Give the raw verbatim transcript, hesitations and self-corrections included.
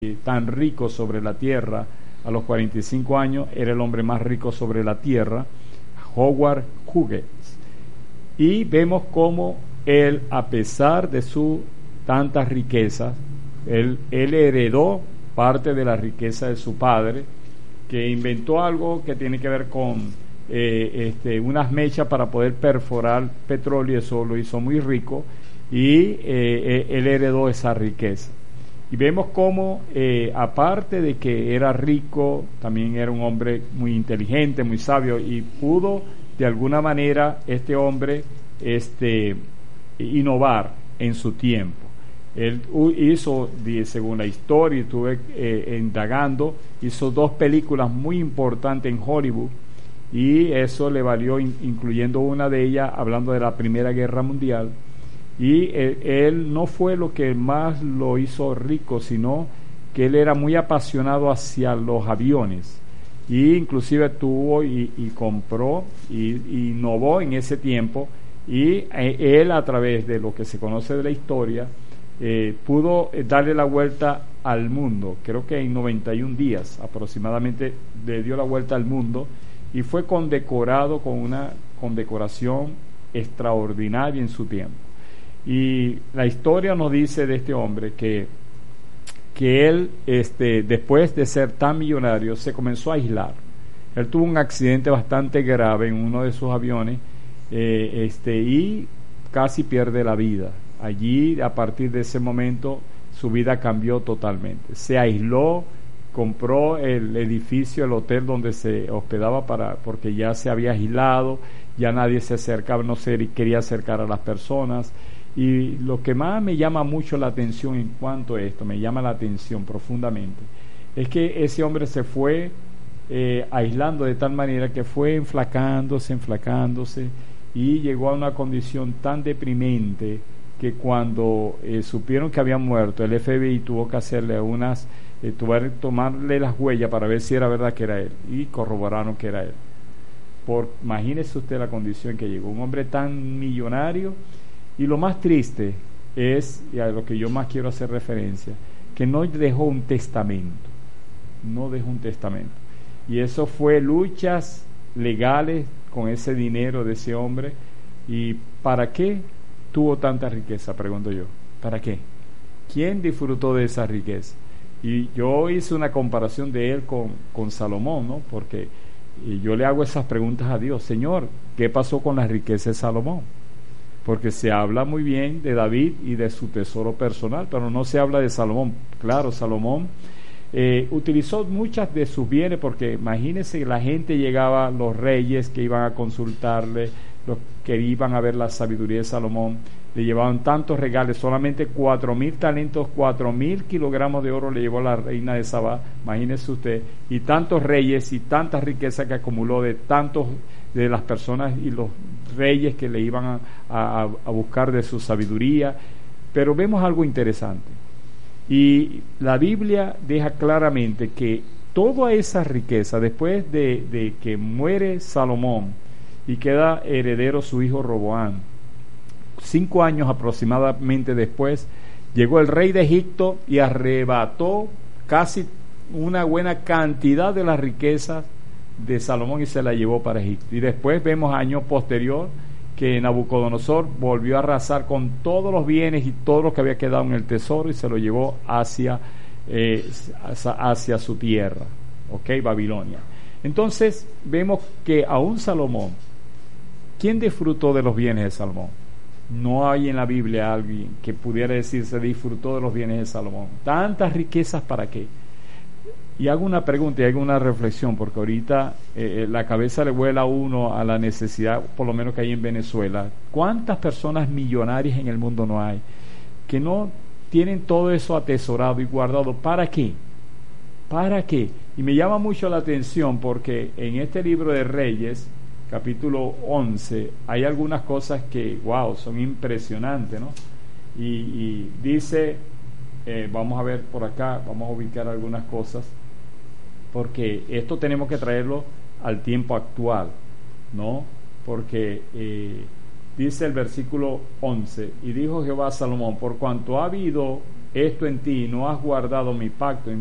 tan rico sobre la tierra. A los cuarenta y cinco años era el hombre más rico sobre la tierra, Howard Hughes. Y vemos cómo él, a pesar de sus tantas riquezas, él, él heredó parte de la riqueza de su padre, que inventó algo que tiene que ver con eh, este, unas mechas para poder perforar petróleo, y eso lo hizo muy rico, y eh, él heredó esa riqueza. Y vemos cómo, eh, aparte de que era rico, también era un hombre muy inteligente, muy sabio, y pudo, de alguna manera, este hombre este, innovar en su tiempo. Él hizo, según la historia, estuve eh, indagando, hizo dos películas muy importantes en Hollywood, y eso le valió, in, incluyendo una de ellas, hablando de la Primera Guerra Mundial. Y él, él no fue lo que más lo hizo rico, sino que él era muy apasionado hacia los aviones, y inclusive tuvo y, y compró y, y innovó en ese tiempo, y eh, él, a través de lo que se conoce de la historia, eh, pudo darle la vuelta al mundo. Creo que en noventa y un días aproximadamente le dio la vuelta al mundo, y fue condecorado con una condecoración extraordinaria en su tiempo. Y la historia nos dice de este hombre que, que él, este, después de ser tan millonario, se comenzó a aislar. Él tuvo un accidente bastante grave en uno de sus aviones, eh, este, y casi pierde la vida. Allí, a partir de ese momento, su vida cambió totalmente. Se aisló, compró el edificio, el hotel donde se hospedaba, para, porque ya se había aislado, ya nadie se acercaba, no se quería acercar a las personas. Y lo que más me llama mucho la atención en cuanto a esto, me llama la atención profundamente, es que ese hombre se fue eh, aislando de tal manera que fue enflacándose, enflacándose, y llegó a una condición tan deprimente que cuando eh, supieron que había muerto, el F B I tuvo que hacerle unas, eh, tuvo que tomarle las huellas para ver si era verdad que era él, y corroboraron que era él. Por, imagínese usted la condición que llegó, un hombre tan millonario. Y lo más triste es, y a lo que yo más quiero hacer referencia, que no dejó un testamento, no dejó un testamento. Y eso fue luchas legales con ese dinero de ese hombre. ¿Y para qué tuvo tanta riqueza? Pregunto yo, ¿para qué? ¿Quién disfrutó de esa riqueza? Y yo hice una comparación de él con, con Salomón, ¿no? Porque y yo le hago esas preguntas a Dios: Señor, ¿qué pasó con la riqueza de Salomón? Porque se habla muy bien de David y de su tesoro personal, pero no se habla de Salomón. Claro, Salomón eh, utilizó muchas de sus bienes, porque imagínense que la gente llegaba, los reyes que iban a consultarle, los que iban a ver la sabiduría de Salomón, le llevaban tantos regalos, solamente cuatro mil talentos, cuatro mil kilogramos de oro le llevó la reina de Sabá, imagínese usted, y tantos reyes y tanta riqueza que acumuló de tantos de las personas y los reyes que le iban a, a, a buscar de su sabiduría. Pero vemos algo interesante, y la Biblia deja claramente que toda esa riqueza, después de, de que muere Salomón y queda heredero su hijo Roboam, cinco años aproximadamente después, llegó el rey de Egipto y arrebató casi una buena cantidad de las riquezas de Salomón y se la llevó para Egipto. Y después vemos años posterior que Nabucodonosor volvió a arrasar con todos los bienes y todo lo que había quedado en el tesoro, y se lo llevó hacia, eh, hacia su tierra, ok, Babilonia. Entonces vemos que aún Salomón, ¿quién disfrutó de los bienes de Salomón? No hay en la Biblia alguien que pudiera decir se disfrutó de los bienes de Salomón. Tantas riquezas, ¿para qué? Y hago una pregunta y hago una reflexión, porque ahorita eh, la cabeza le vuela a uno a la necesidad, por lo menos que hay en Venezuela. ¿Cuántas personas millonarias en el mundo no hay que no tienen todo eso atesorado y guardado? ¿Para qué? ¿Para qué? Y me llama mucho la atención porque en este libro de Reyes, capítulo once, hay algunas cosas que, wow, son impresionantes, ¿no? Y, y dice, eh, vamos a ver por acá, vamos a ubicar algunas cosas, porque esto tenemos que traerlo al tiempo actual, ¿no? Porque eh, dice el versículo once: y dijo Jehová a Salomón, por cuanto ha habido esto en ti, no has guardado mi pacto,